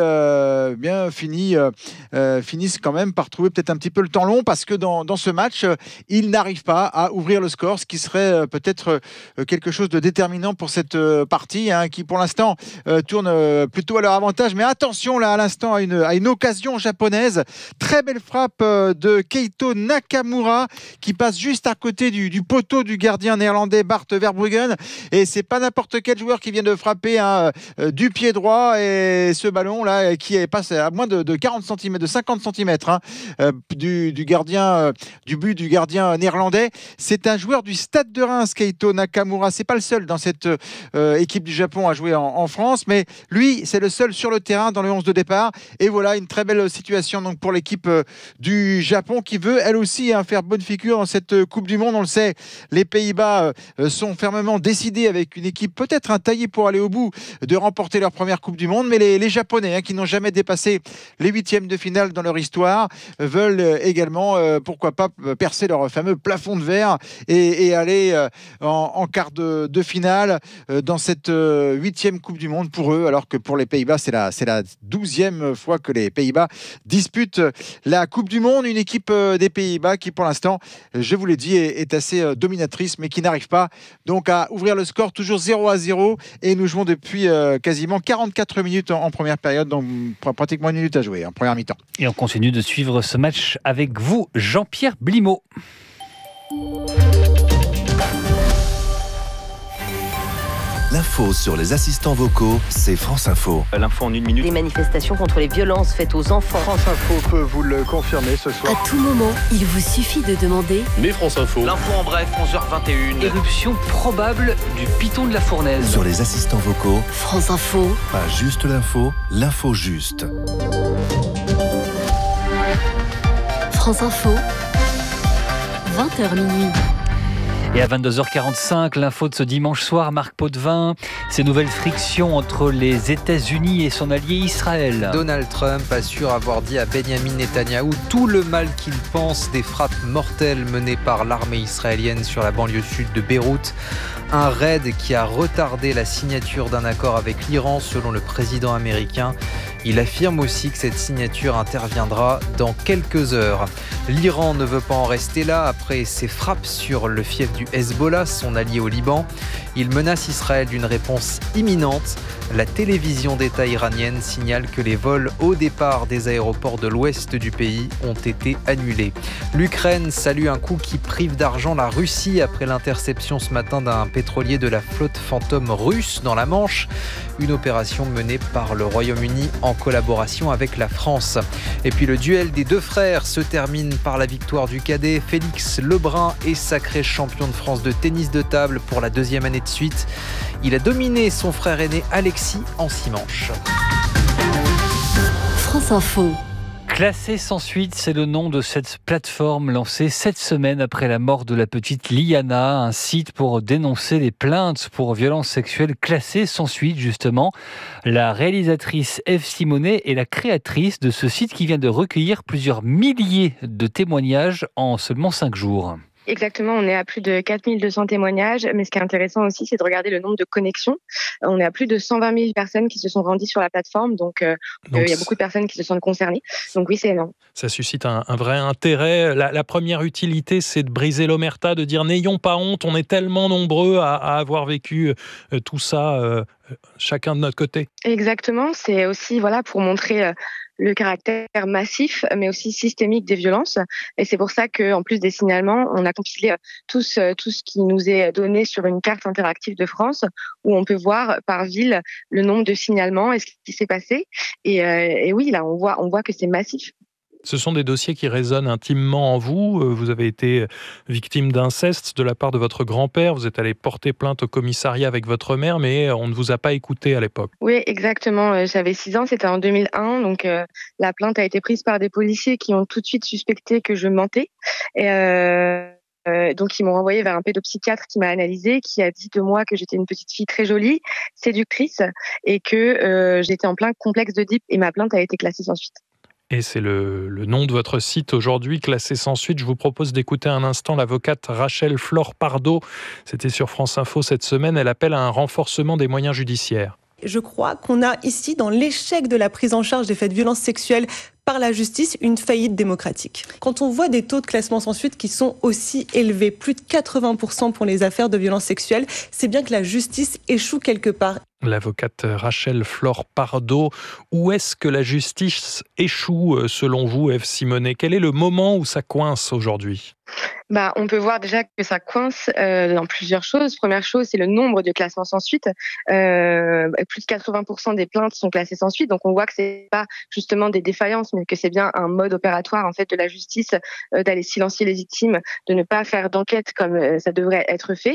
finissent quand même par trouver peut-être un petit peu le temps long, parce que dans ce match ils n'arrivent pas à ouvrir le score, ce qui serait peut-être quelque chose de déterminant pour cette partie qui pour l'instant tourne plutôt à leur avantage. Mais attention là à l'instant à une occasion japonaise, très belle frappe de Keito Nakamura qui passe juste à côté du poteau du gardien néerlandais Bart Verbruggen, et c'est pas n'importe quel joueur qui vient de frapper du pied droit, et ce ballon là qui est passé à moins de 40 cm, de 50 cm du gardien du but du gardien néerlandais. C'est un joueur du Stade de Reims, Keito Nakamura. C'est pas le seul dans cette équipe du Japon à jouer en France, mais lui c'est le seul sur le terrain dans le 11 de départ. Et voilà une très belle situation donc pour l'équipe du Japon qui veut elle aussi faire bonne figure dans cette Coupe du Monde. On le sait, les Pays-Bas sont fermement décidés, avec une équipe peut-être taillée pour aller au bout, de remporter leur première Coupe du Monde. Mais les Japonais qui n'ont jamais dépassé les huitièmes de finale dans leur histoire veulent également pourquoi pas percer leur fameux plafond de verre et aller en quart de finale dans cette huitième Coupe du Monde pour eux, alors que pour les Pays-Bas c'est la 12e fois que les Pays-Bas disputent la Coupe du Monde. Une équipe des Pays-Bas qui pour l'instant, je vous l'ai dit, est assez dominatrice, mais qui n'arrive pas donc à ouvrir le score, toujours 0-0, et nous jouons depuis quasiment 44 minutes en première période, donc pratiquement une minute à jouer en première mi-temps. Et on continue de suivre ce match avec vous, Jean-Pierre Blimaud. L'info sur les assistants vocaux, c'est France Info. L'info en une minute. Les manifestations contre les violences faites aux enfants. France Info peut vous le confirmer ce soir. À tout moment, il vous suffit de demander. Mais France Info. L'info en bref, 11h21. Éruption probable du piton de la Fournaise. Sur les assistants vocaux, France Info. Pas juste l'info juste. France Info, 20h minuit. Et à 22h45, l'info de ce dimanche soir, Marc Potvin, ces nouvelles frictions entre les États-Unis et son allié Israël. Donald Trump assure avoir dit à Benjamin Netanyahou tout le mal qu'il pense des frappes mortelles menées par l'armée israélienne sur la banlieue sud de Beyrouth. Un raid qui a retardé la signature d'un accord avec l'Iran, selon le président américain. Il affirme aussi que cette signature interviendra dans quelques heures. L'Iran ne veut pas en rester là après ses frappes sur le fief du Hezbollah, son allié au Liban. Il menace Israël d'une réponse imminente. La télévision d'État iranienne signale que les vols au départ des aéroports de l'ouest du pays ont été annulés. L'Ukraine salue un coup qui prive d'argent la Russie après l'interception ce matin d'un pétrolier de la flotte fantôme russe dans la Manche. Une opération menée par le Royaume-Uni en collaboration avec la France. Et puis le duel des deux frères se termine par la victoire du cadet. Félix Lebrun est sacré champion de France de tennis de table pour la deuxième année de suite. Il a dominé son frère aîné Alexis en 6 manches. France Info. Classé sans suite, c'est le nom de cette plateforme lancée 7 semaines après la mort de la petite Liana, un site pour dénoncer les plaintes pour violences sexuelles. Classé sans suite, justement. La réalisatrice Eve Simonet est la créatrice de ce site qui vient de recueillir plusieurs milliers de témoignages en seulement 5 jours. Exactement, on est à plus de 4200 témoignages, mais ce qui est intéressant aussi, c'est de regarder le nombre de connexions. On est à plus de 120 000 personnes qui se sont rendues sur la plateforme, donc il y a beaucoup de personnes qui se sentent concernées. Donc oui, c'est énorme. Ça suscite un vrai intérêt. La première utilité, c'est de briser l'omerta, de dire n'ayons pas honte, on est tellement nombreux à avoir vécu tout ça, chacun de notre côté. Exactement, c'est aussi pour montrer le caractère massif, mais aussi systémique des violences. Et c'est pour ça qu'en plus des signalements, on a compilé tout ce qui nous est donné sur une carte interactive de France, où on peut voir par ville le nombre de signalements et ce qui s'est passé. Et oui, là, on voit que c'est massif. Ce sont des dossiers qui résonnent intimement en vous. Vous avez été victime d'inceste de la part de votre grand-père. Vous êtes allé porter plainte au commissariat avec votre mère, mais on ne vous a pas écouté à l'époque. Oui, exactement. J'avais 6 ans, c'était en 2001. Donc, la plainte a été prise par des policiers qui ont tout de suite suspecté que je mentais. Et donc, ils m'ont renvoyé vers un pédopsychiatre qui m'a analysé, qui a dit de moi que j'étais une petite fille très jolie, séductrice, et que j'étais en plein complexe d'Oedipe. Et ma plainte a été classée sans suite. Et c'est le nom de votre site aujourd'hui, classé sans suite. Je vous propose d'écouter un instant l'avocate Rachel Flore-Pardo. C'était sur France Info cette semaine. Elle appelle à un renforcement des moyens judiciaires. Je crois qu'on a ici, dans l'échec de la prise en charge des faits de violences sexuelles par la justice, une faillite démocratique. Quand on voit des taux de classement sans suite qui sont aussi élevés, plus de 80% pour les affaires de violences sexuelles, c'est bien que la justice échoue quelque part. L'avocate Rachel Flore-Pardo, où est-ce que la justice échoue selon vous, Ève Simonet ? Quel est le moment où ça coince aujourd'hui ? On peut voir déjà que ça coince dans plusieurs choses. Première chose, c'est le nombre de classements sans suite. Plus de 80% des plaintes sont classées sans suite. Donc on voit que c'est pas justement des défaillances, mais que c'est bien un mode opératoire en fait de la justice d'aller silencier les victimes, de ne pas faire d'enquête comme ça devrait être fait.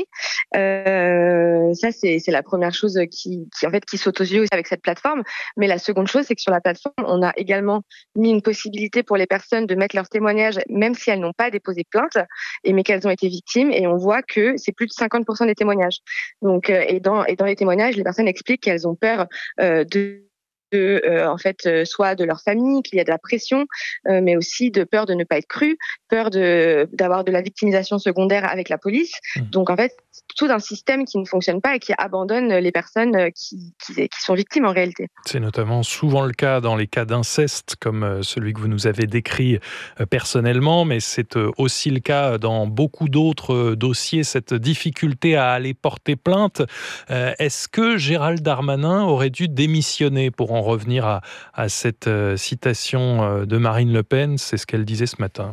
Ça c'est la première chose qui saute aux yeux avec cette plateforme. Mais la seconde chose, c'est que sur la plateforme, on a également mis une possibilité pour les personnes de mettre leurs témoignages, même si elles n'ont pas déposé plainte, mais qu'elles ont été victimes, et on voit que c'est plus de 50% des témoignages. Donc, et dans les témoignages, les personnes expliquent qu'elles ont peur soit de leur famille, qu'il y a de la pression, mais aussi de peur de ne pas être cru, peur d'avoir de la victimisation secondaire avec la police. Donc en fait, tout un système qui ne fonctionne pas et qui abandonne les personnes qui sont victimes en réalité. C'est notamment souvent le cas dans les cas d'inceste, comme celui que vous nous avez décrit personnellement, mais c'est aussi le cas dans beaucoup d'autres dossiers, cette difficulté à aller porter plainte. Est-ce que Gérald Darmanin aurait dû démissionner pour en revenir à cette citation de Marine Le Pen? C'est ce qu'elle disait ce matin.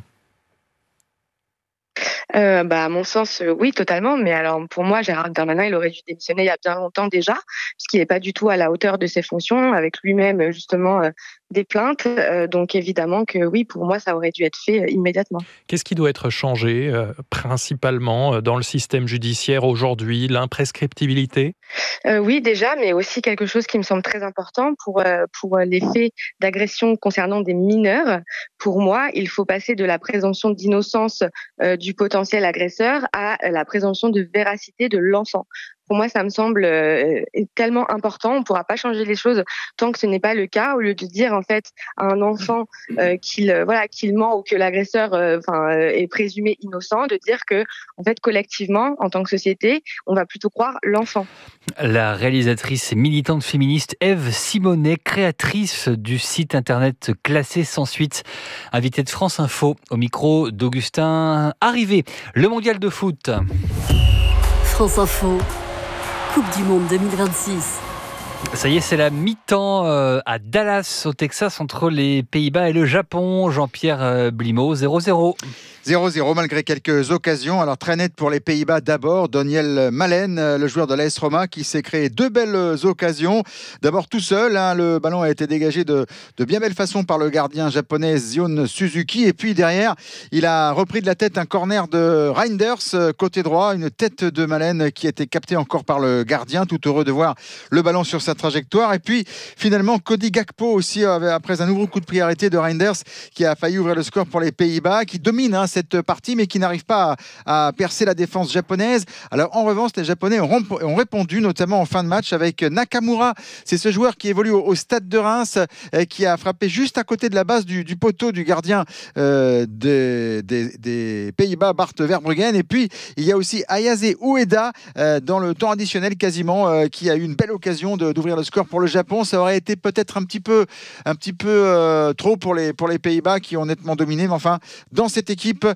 À mon sens, oui, totalement. Mais alors, pour moi, Gérald Darmanin, il aurait dû démissionner il y a bien longtemps déjà, puisqu'il n'est pas du tout à la hauteur de ses fonctions, avec lui-même, justement, des plaintes. Donc, évidemment que oui, pour moi, ça aurait dû être fait immédiatement. Qu'est-ce qui doit être changé, principalement, dans le système judiciaire aujourd'hui? L'imprescriptibilité? Oui, déjà, mais aussi quelque chose qui me semble très important pour les faits d'agression concernant des mineurs. Pour moi, il faut passer de la présomption d'innocence du potentiel agresseur à la présomption de véracité de l'enfant. Pour moi, ça me semble tellement important. On ne pourra pas changer les choses tant que ce n'est pas le cas. Au lieu de dire en fait à un enfant qu'il ment ou que l'agresseur est présumé innocent, de dire que en fait collectivement, en tant que société, on va plutôt croire l'enfant. La réalisatrice et militante féministe Ève Simonet, créatrice du site internet Classé sans suite, invitée de France Info au micro d'Augustin Arrivé. Le mondial de foot. France Info. Coupe du Monde 2026. Ça y est, c'est la mi-temps à Dallas, au Texas, entre les Pays-Bas et le Japon. Jean-Pierre Blimaud, 0-0. 0-0 malgré quelques occasions. Alors très net pour les Pays-Bas d'abord. Daniel Malen, le joueur de l'AS Roma, qui s'est créé 2 belles occasions. D'abord tout seul, le ballon a été dégagé de bien belle façon par le gardien japonais Zion Suzuki. Et puis derrière, il a repris de la tête un corner de Reinders, côté droit. Une tête de Malen qui a été captée encore par le gardien, tout heureux de voir le ballon sur sa trajectoire. Et puis finalement, Cody Gakpo aussi, après un nouveau coup de pied arrêté de Reinders, qui a failli ouvrir le score pour les Pays-Bas, qui domine cette partie, mais qui n'arrive pas à percer la défense japonaise. Alors en revanche, les Japonais ont répondu, notamment en fin de match avec Nakamura. C'est ce joueur qui évolue au Stade de Reims, qui a frappé juste à côté de la base du poteau du gardien des Pays-Bas, Bart Verbruggen. Et puis, il y a aussi Ayase Ueda dans le temps additionnel quasiment, qui a eu une belle occasion d'ouvrir le score pour le Japon. Ça aurait été peut-être un petit peu trop pour les Pays-Bas qui ont nettement dominé. Mais enfin, dans cette équipe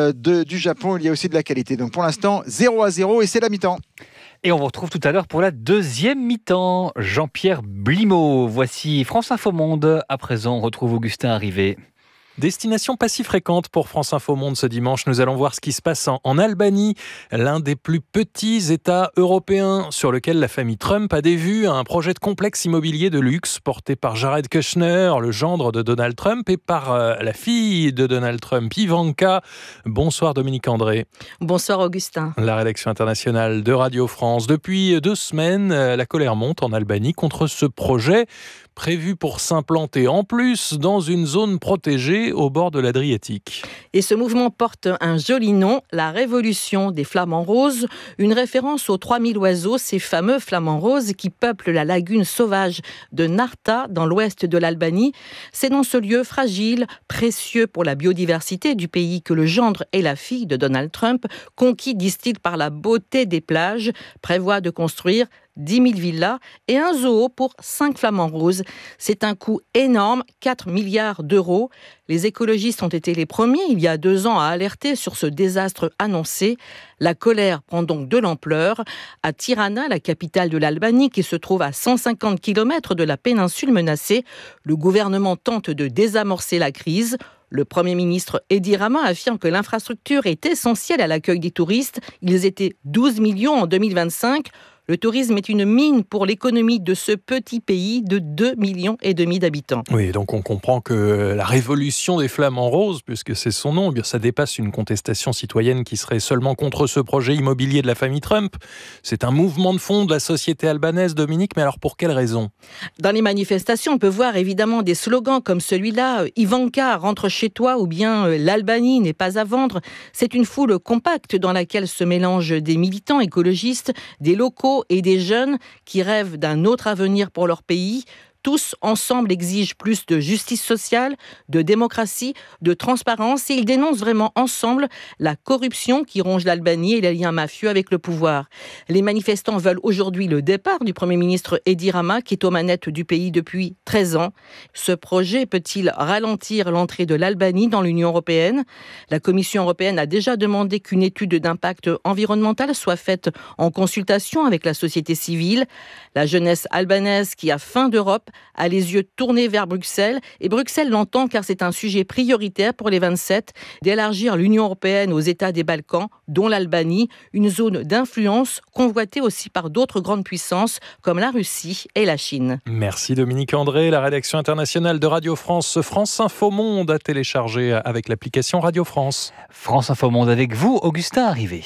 du Japon, il y a aussi de la qualité. Donc pour l'instant, 0-0 et c'est la mi-temps. Et on vous retrouve tout à l'heure pour la deuxième mi-temps. Jean-Pierre Blimaud, voici France Info Monde. À présent, on retrouve Augustin Arrivé. Destination pas si fréquente pour France Info Monde ce dimanche. Nous allons voir ce qui se passe en Albanie, l'un des plus petits États européens sur lequel la famille Trump a des vues. Un projet de complexe immobilier de luxe porté par Jared Kushner, le gendre de Donald Trump, et par la fille de Donald Trump, Ivanka. Bonsoir Dominique André. Bonsoir Augustin. La rédaction internationale de Radio France. Depuis 2 semaines, la colère monte en Albanie contre ce projet prévu pour s'implanter en plus dans une zone protégée au bord de l'Adriatique. Et ce mouvement porte un joli nom, la Révolution des Flamants Roses, une référence aux 3000 oiseaux, ces fameux flamants roses qui peuplent la lagune sauvage de Narta dans l'ouest de l'Albanie. C'est dans ce lieu fragile, précieux pour la biodiversité du pays que le gendre et la fille de Donald Trump, conquis, disent-ils, par la beauté des plages, prévoient de construire 10 000 villas et un zoo pour 5 flamants roses. C'est un coût énorme, 4 milliards d'euros. Les écologistes ont été les premiers, il y a 2 ans, à alerter sur ce désastre annoncé. La colère prend donc de l'ampleur. À Tirana, la capitale de l'Albanie, qui se trouve à 150 km de la péninsule menacée, le gouvernement tente de désamorcer la crise. Le Premier ministre Edi Rama affirme que l'infrastructure est essentielle à l'accueil des touristes. Ils étaient 12 millions en 2025. Le tourisme est une mine pour l'économie de ce petit pays de 2,5 millions d'habitants. Oui, donc on comprend que la révolution des flamants roses, puisque c'est son nom, eh bien ça dépasse une contestation citoyenne qui serait seulement contre ce projet immobilier de la famille Trump. C'est un mouvement de fond de la société albanaise, Dominique, mais alors pour quelle raison ? Dans les manifestations, on peut voir évidemment des slogans comme celui-là, « Ivanka, rentre chez toi » ou bien « L'Albanie n'est pas à vendre ». C'est une foule compacte dans laquelle se mélangent des militants écologistes, des locaux et des jeunes qui rêvent d'un autre avenir pour leur pays. Tous ensemble exigent plus de justice sociale, de démocratie, de transparence et ils dénoncent vraiment ensemble la corruption qui ronge l'Albanie et les liens mafieux avec le pouvoir. Les manifestants veulent aujourd'hui le départ du Premier ministre Edi Rama qui est aux manettes du pays depuis 13 ans. Ce projet peut-il ralentir l'entrée de l'Albanie dans l'Union européenne ? La Commission européenne a déjà demandé qu'une étude d'impact environnemental soit faite en consultation avec la société civile. La jeunesse albanaise qui a faim d'Europe a les yeux tournés vers Bruxelles. Et Bruxelles l'entend car c'est un sujet prioritaire pour les 27 d'élargir l'Union européenne aux États des Balkans, dont l'Albanie, une zone d'influence convoitée aussi par d'autres grandes puissances comme la Russie et la Chine. Merci Dominique André. La rédaction internationale de Radio France, France Info Monde, a téléchargé avec l'application Radio France. France Info Monde avec vous, Augustin Arrivé.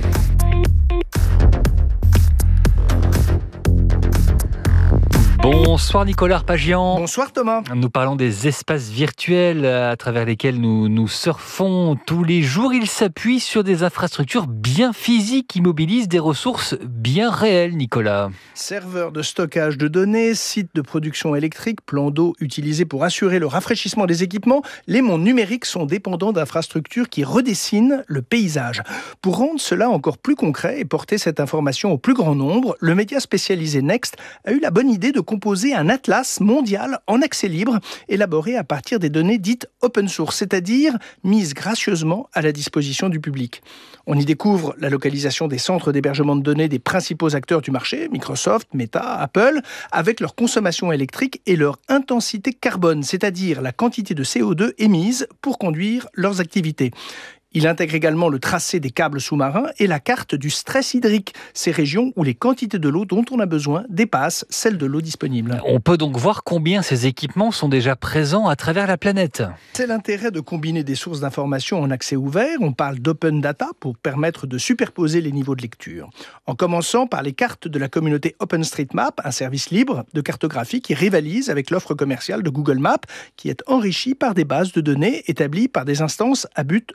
Bonsoir Nicolas Arpagian. Bonsoir Thomas. Nous parlons des espaces virtuels à travers lesquels nous surfons tous les jours. Ils s'appuient sur des infrastructures bien physiques qui mobilisent des ressources bien réelles, Nicolas. Serveurs de stockage de données, sites de production électrique, plans d'eau utilisés pour assurer le rafraîchissement des équipements, les mondes numériques sont dépendants d'infrastructures qui redessinent le paysage. Pour rendre cela encore plus concret et porter cette information au plus grand nombre, le média spécialisé Next a eu la bonne idée de composer un atlas mondial en accès libre, élaboré à partir des données dites open source, c'est-à-dire mises gracieusement à la disposition du public. On y découvre la localisation des centres d'hébergement de données des principaux acteurs du marché, Microsoft, Meta, Apple, avec leur consommation électrique et leur intensité carbone, c'est-à-dire la quantité de CO2 émise pour conduire leurs activités. Il intègre également le tracé des câbles sous-marins et la carte du stress hydrique, ces régions où les quantités de l'eau dont on a besoin dépassent celles de l'eau disponible. On peut donc voir combien ces équipements sont déjà présents à travers la planète. C'est l'intérêt de combiner des sources d'informations en accès ouvert. On parle d'open data pour permettre de superposer les niveaux de lecture. En commençant par les cartes de la communauté OpenStreetMap, un service libre de cartographie qui rivalise avec l'offre commerciale de Google Maps, qui est enrichie par des bases de données établies par des instances à but non lucratif.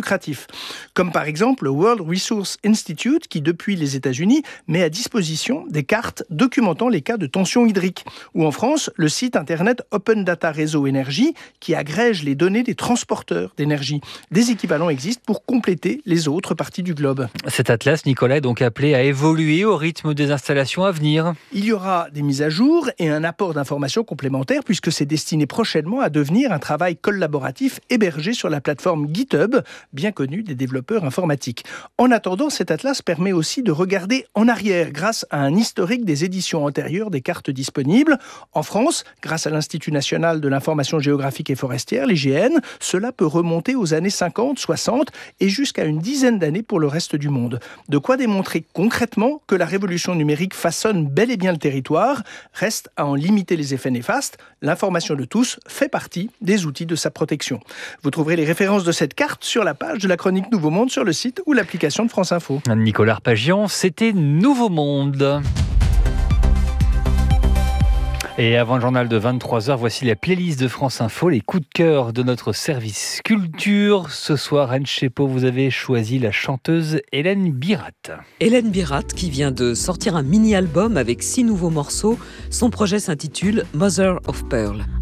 lucratifs. Comme par exemple le World Resource Institute qui, depuis les États-Unis, met à disposition des cartes documentant les cas de tension hydrique. Ou en France, le site internet Open Data Réseau Énergie qui agrège les données des transporteurs d'énergie. Des équivalents existent pour compléter les autres parties du globe. Cet atlas, Nicolas, est donc appelé à évoluer au rythme des installations à venir. Il y aura des mises à jour et un apport d'informations complémentaires puisque c'est destiné prochainement à devenir un travail collaboratif hébergé sur la plateforme GitHub, bien connue des développeurs informatiques. En attendant, cet atlas permet aussi de regarder en arrière grâce à un historique des éditions antérieures des cartes disponibles. En France, grâce à l'Institut national de l'information géographique et forestière, l'IGN, cela peut remonter aux années 50, 60 et jusqu'à une dizaine d'années pour le reste du monde. De quoi démontrer concrètement que la révolution numérique façonne bel et bien le territoire. Reste à en limiter les effets néfastes. L'information de tous fait partie des outils de sa protection. Vous trouverez les références de cette carte sur la page de la chronique Nouveau Monde sur le site ou l'application de France Info. Nicolas Arpagian, c'était Nouveau Monde. Et avant le journal de 23h, voici la playlist de France Info, les coups de cœur de notre service culture. Ce soir, Anne Chepeau, vous avez choisi la chanteuse Hélène Birat. Hélène Birat qui vient de sortir un mini-album avec 6 nouveaux morceaux. Son projet s'intitule Mother of Pearl.